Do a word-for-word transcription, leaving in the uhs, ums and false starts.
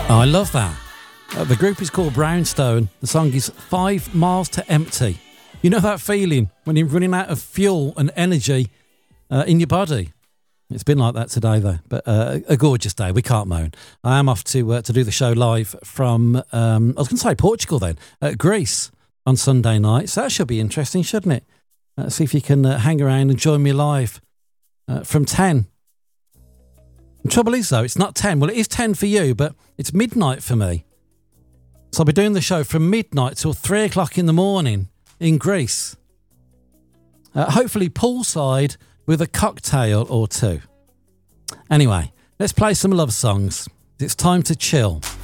Oh, I love that. Uh, the group is called Brownstone. The song is Five Miles to Empty. You know that feeling when you're running out of fuel and energy uh, in your body? It's been like that today, though. But uh, a gorgeous day. We can't moan. I am off to uh, to do the show live from, um, I was going to say Portugal then, uh, Greece on Sunday night. So that should be interesting, shouldn't it? Uh, see if you can uh, hang around and join me live uh, from ten. The trouble is, though, it's not ten. Well, it is ten for you, but it's midnight for me. So I'll be doing the show from midnight till three o'clock in the morning in Greece. Uh, hopefully poolside with a cocktail or two. Anyway, let's play some love songs. It's time to chill.